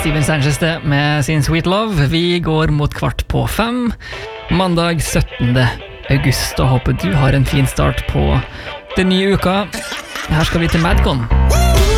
Steven Sanchez det med sin Sweet Love. Vi går mot 4:15 mandag 17. august, og håper du har en fin start på den nye uka. Her skal vi til Madcon.